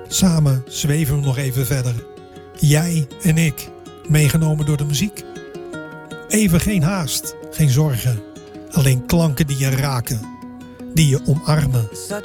Samen zweven we nog even verder. Jij en ik, meegenomen door de muziek. Even geen haast, geen zorgen. Alleen klanken die je raken, die je omarmen.